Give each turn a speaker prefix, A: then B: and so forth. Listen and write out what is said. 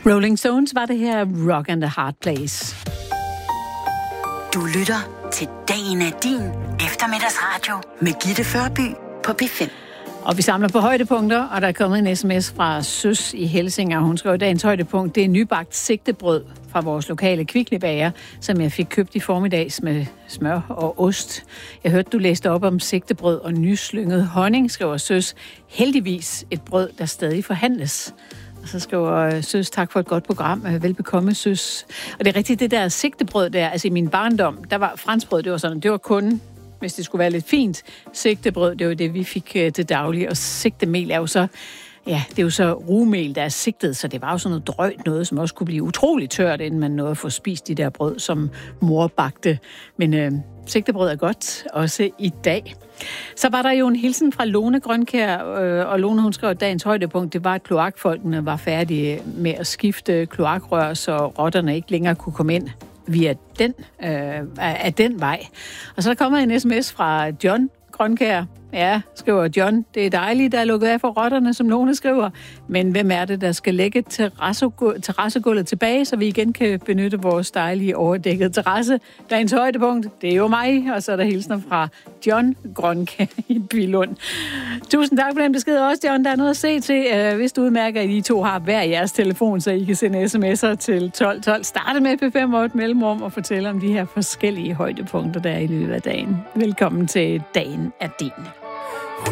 A: Rolling Stones var det her Rock and the Hard Place.
B: Du lytter til Dagen er din eftermiddagsradio med Gitte Førby på P5.
A: Og vi samler på højdepunkter, og der er kommet en sms fra Søs i Helsinger. Hun skrev, dagens højdepunkt, det er nybagt sigtebrød fra vores lokale kviklebager, som jeg fik købt i formiddags med smør og ost. Jeg hørte, du læste op om sigtebrød og nyslynget honning, skriver Søs. Heldigvis et brød, der stadig forhandles. Og så skriver Søs, tak for et godt program. Velbekomme, Søs. Og det er rigtigt, det der sigtebrød der, altså i min barndom, der var franskbrød, det var sådan, det var kun, hvis det skulle være lidt fint, sigtebrød, det var det, vi fik til daglig. Og sigtemel er jo så, ja, det er jo så rugmel, der er sigtet, så det var jo sådan noget drøjt noget, som også kunne blive utroligt tørt, inden man nåede at få spist de der brød, som mor bagte. Men sigtebrød er godt, også i dag. Så var der jo en hilsen fra Lone Grønkjær, og Lone, hun skrev, at dagens højdepunkt, det var, at kloakfolkene var færdige med at skifte kloakrør, så rotterne ikke længere kunne komme ind via den vej. Og så er der kommet en sms fra John Grønkjær. Ja, skriver John, det er dejligt, der er lukket af for rotterne, som Lone skriver. Men hvem er det, der skal lægge terrassegulvet tilbage, så vi igen kan benytte vores dejlige overdækkede terrasse? Dagens højdepunkt, det er jo mig, og så er der hilsner fra John Grønkjær i Billund. Tusind tak for den besked også, John. Der er noget at se til, hvis du udmærker, at I to har hver jeres telefon, så I kan sende sms'er til 1212. Starte med P5 og et mellemrum og fortælle om de her forskellige højdepunkter, der er i løbet af dagen. Velkommen til Dagen er din.